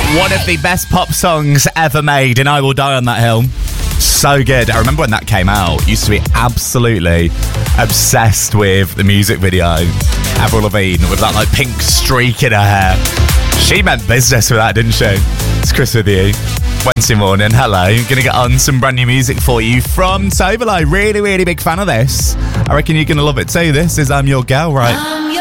One of the best pop songs ever made, and I will die on that hill. So good. I remember when that came out, used to be absolutely obsessed with the music video. Avril Lavigne with that like pink streak in her hair. She meant business with that, didn't she? It's Chris with you. Wednesday morning, hello. Gonna get on some brand new music for you from Tovolo. Really, really big fan of this. I reckon you're gonna love it too. This is I'm Your Girl, right?